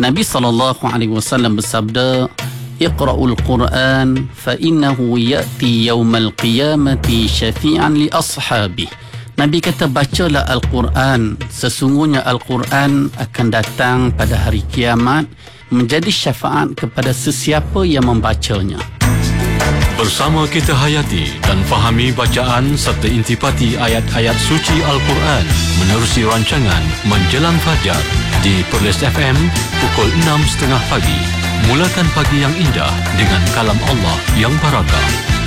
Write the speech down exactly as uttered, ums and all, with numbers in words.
Nabi sallallahu alaihi wasallam bersabda, "Iqra'ul Quran fa innahu ya'ti yaumal qiyamati syafi'an li ashabi." Nabi kata, bacalah Al-Quran, sesungguhnya Al-Quran akan datang pada hari kiamat menjadi syafaat kepada sesiapa yang membacanya. Bersama kita hayati dan fahami bacaan serta intipati ayat-ayat suci Al-Quran menerusi rancangan Menjelang Fajar di Perlis F M pukul enam tiga puluh pagi. Mulakan pagi yang indah dengan kalam Allah yang barakah.